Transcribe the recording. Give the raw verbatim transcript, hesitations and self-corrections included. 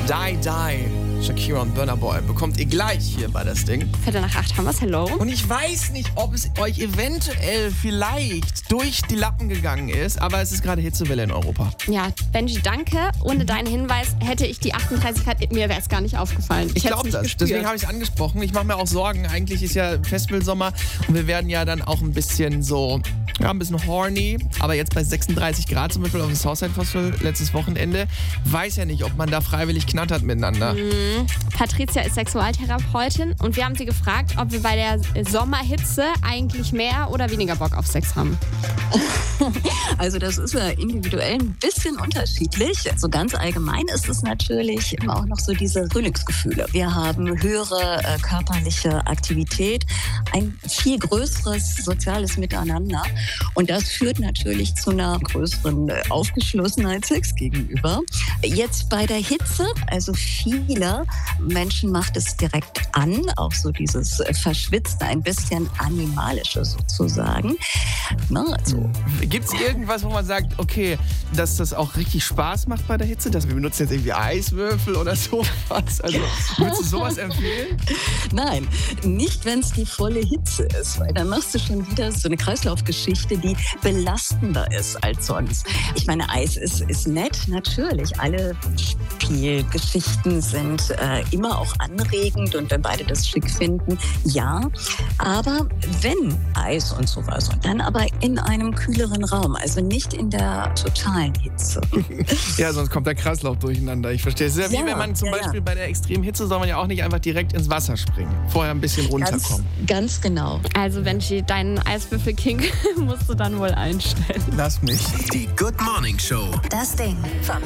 Die, Die, Shakira und Burna Boy bekommt ihr gleich hier bei das Ding. Viertel nach acht haben wir's, hello. Und ich weiß nicht, ob es euch eventuell vielleicht durch die Lappen gegangen ist, aber es ist gerade Hitzewelle in Europa. Ja, Benji, danke. Ohne deinen Hinweis hätte ich die achtunddreißig Grad, mir wäre es gar nicht aufgefallen. Ich, ich glaube das, gespürt. deswegen habe ich es angesprochen. Ich mache mir auch Sorgen, eigentlich ist ja Festivalsommer und wir werden ja dann auch ein bisschen so, ja, ein bisschen horny. Aber jetzt bei sechsunddreißig Grad zum Beispiel auf dem Southside Festival letztes Wochenende, weiß ja nicht, ob man da freiwillig knattert miteinander. Mhm. Patricia ist Sexualtherapeutin und wir haben sie gefragt, ob wir bei der Sommerhitze eigentlich mehr oder weniger Bock auf Sex haben. Also das ist ja individuell ein bisschen unterschiedlich. So ganz allgemein ist es natürlich immer auch noch so diese Frühlingsgefühle. Wir haben höhere äh, körperliche Aktivität, ein viel größeres soziales Miteinander und das führt natürlich zu einer größeren äh, Aufgeschlossenheit Sex gegenüber. Jetzt bei der Hitze, also viele Menschen macht es direkt an, auch so dieses äh, Verschwitzte, ein bisschen Animalische sozusagen. Na, also, Gibt es irgendwas, wo man sagt, okay, dass das auch richtig Spaß macht bei der Hitze? Dass wir benutzen jetzt irgendwie Eiswürfel oder sowas? Also, würdest du sowas empfehlen? Nein, nicht, wenn es die volle Hitze ist, weil dann machst du schon wieder so eine Kreislaufgeschichte, die belastender ist als sonst. Ich meine, Eis ist, ist nett, natürlich. Alle Spielgeschichten sind äh, immer auch anregend und wenn beide das schick finden, ja. Aber wenn Eis und sowas und dann aber in einem kühleren Raum, also nicht in der totalen Hitze. Ja, sonst kommt der Kreislauf durcheinander. Ich verstehe. Es ist ja wie Ja, wenn man zum ja, Beispiel ja. bei der extremen Hitze soll man ja auch nicht einfach direkt ins Wasser springen. Vorher ein bisschen runterkommen. Ganz, ganz genau. Also Benji, deinen Eiswürfel-King musst du dann wohl einstellen. Lass mich. Die Good Morning Show. Das Ding. Von